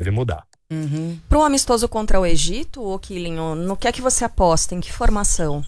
deve mudar. Para o amistoso contra o Egito, ô Killing, no que é que você aposta? Em que formação?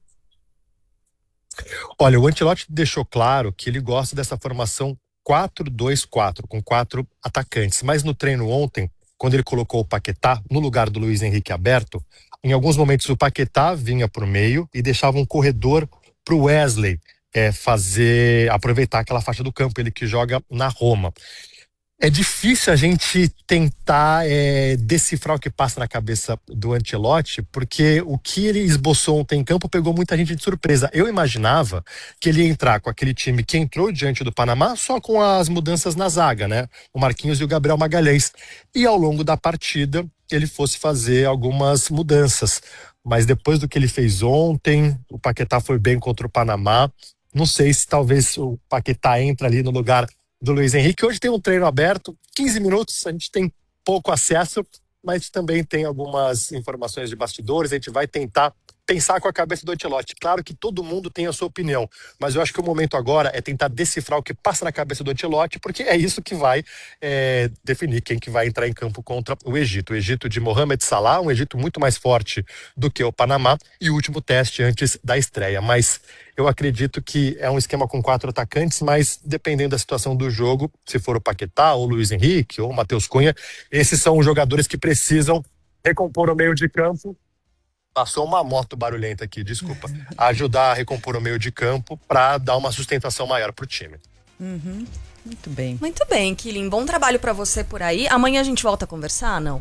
Olha, o Ancelotti deixou claro que ele gosta dessa formação 4-2-4, com 4 atacantes. Mas no treino ontem, quando ele colocou o Paquetá no lugar do Luiz Henrique aberto, em alguns momentos o Paquetá vinha para o meio e deixava um corredor para o Wesley aproveitar aquela faixa do campo, ele que joga na Roma. É difícil a gente tentar decifrar o que passa na cabeça do Ancelotti, porque o que ele esboçou ontem em campo pegou muita gente de surpresa. Eu imaginava que ele ia entrar com aquele time que entrou diante do Panamá só com as mudanças na zaga, né? O Marquinhos e o Gabriel Magalhães. E ao longo da partida ele fosse fazer algumas mudanças. Mas depois do que ele fez ontem, o Paquetá foi bem contra o Panamá. Não sei se talvez o Paquetá entra ali no lugar do Luiz Henrique. Hoje tem um treino aberto, 15 minutos, a gente tem pouco acesso, mas também tem algumas informações de bastidores, a gente vai tentar pensar com a cabeça do Ancelotti. Claro que todo mundo tem a sua opinião, mas eu acho que o momento agora é tentar decifrar o que passa na cabeça do Ancelotti, porque é isso que vai definir quem que vai entrar em campo contra o Egito. O Egito de Mohamed Salah, um Egito muito mais forte do que o Panamá, e o último teste antes da estreia. Mas eu acredito que é um esquema com 4 atacantes, mas dependendo da situação do jogo, se for o Paquetá, ou o Luiz Henrique, ou o Matheus Cunha, esses são os jogadores que precisam recompor o meio de campo. Passou uma moto barulhenta aqui, desculpa. Ajudar a recompor o meio de campo para dar uma sustentação maior pro time. Muito bem. Muito bem, Killing. Bom trabalho para você por aí. Amanhã a gente volta a conversar, não?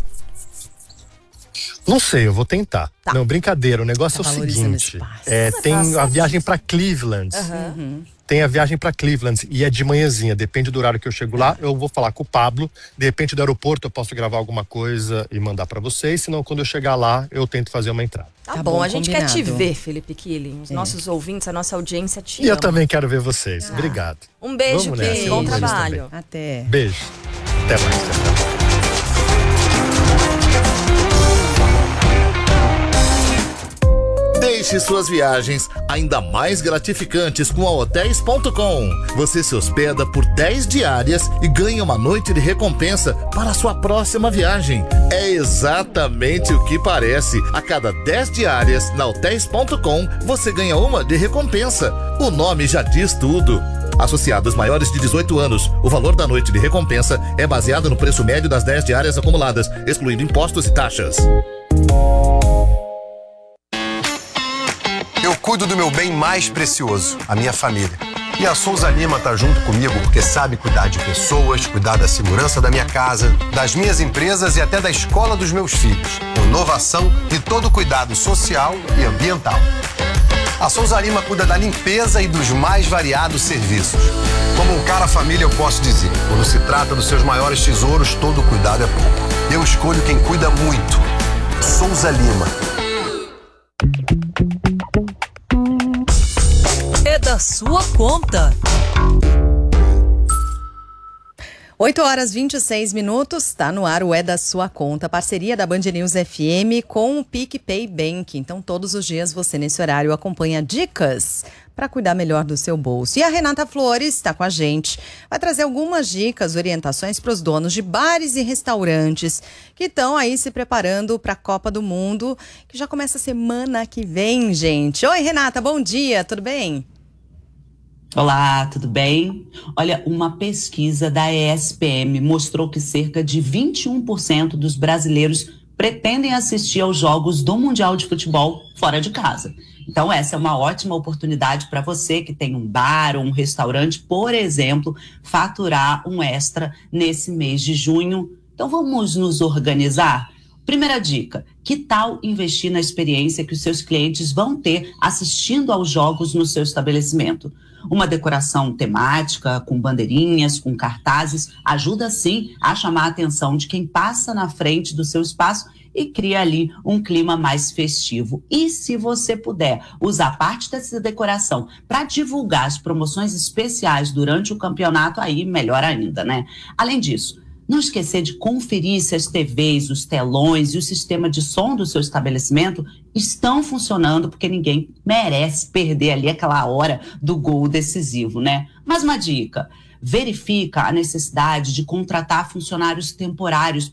Não sei, eu vou tentar. Tá. Não, brincadeira, o negócio é o seguinte. Tem a viagem para Cleveland. Tem a viagem para Cleveland e é de manhãzinha, depende do horário que eu chego lá, eu vou falar com o Pablo, de repente do aeroporto eu posso gravar alguma coisa e mandar para vocês, senão quando eu chegar lá eu tento fazer uma entrada. Tá bom, a gente quer te ver, Felipe Killing. Os nossos ouvintes, a nossa audiência te ama. E eu também quero ver vocês. Obrigado. Um beijo, Killing. Bom trabalho. Até. Beijo. Até mais. Tchau. Deixe suas viagens ainda mais gratificantes com a Hotels.com. Você se hospeda por 10 diárias e ganha uma noite de recompensa para a sua próxima viagem. É exatamente o que parece. A cada 10 diárias na Hotels.com, você ganha uma de recompensa. O nome já diz tudo. Associados maiores de 18 anos, o valor da noite de recompensa é baseado no preço médio das 10 diárias acumuladas, excluindo impostos e taxas. Eu cuido do meu bem mais precioso, a minha família. E a Souza Lima tá junto comigo porque sabe cuidar de pessoas, cuidar da segurança da minha casa, das minhas empresas e até da escola dos meus filhos. Inovação e todo cuidado social e ambiental. A Souza Lima cuida da limpeza e dos mais variados serviços. Como um cara família, eu posso dizer, quando se trata dos seus maiores tesouros, todo cuidado é pouco. Eu escolho quem cuida muito. Souza Lima. É da sua conta. 8h26, tá no ar o É da Sua Conta, parceria da Band News FM com o PicPay Bank. Então todos os dias você nesse horário acompanha dicas para cuidar melhor do seu bolso. E a Renata Flores está com a gente, vai trazer algumas dicas, orientações para os donos de bares e restaurantes que estão aí se preparando para a Copa do Mundo, que já começa semana que vem, gente. Oi, Renata, bom dia, tudo bem? Olá, tudo bem? Olha, uma pesquisa da ESPM mostrou que cerca de 21% dos brasileiros pretendem assistir aos jogos do Mundial de Futebol fora de casa. Então, essa é uma ótima oportunidade para você que tem um bar ou um restaurante, por exemplo, faturar um extra nesse mês de junho. Então, vamos nos organizar? Primeira dica, que tal investir na experiência que os seus clientes vão ter assistindo aos jogos no seu estabelecimento? Uma decoração temática, com bandeirinhas, com cartazes, ajuda sim a chamar a atenção de quem passa na frente do seu espaço e cria ali um clima mais festivo. E se você puder usar parte dessa decoração para divulgar as promoções especiais durante o campeonato, aí melhor ainda, né? Além disso, não esquecer de conferir se as TVs, os telões e o sistema de som do seu estabelecimento estão funcionando, porque ninguém merece perder ali aquela hora do gol decisivo, né? Mais uma dica, verifica a necessidade de contratar funcionários temporários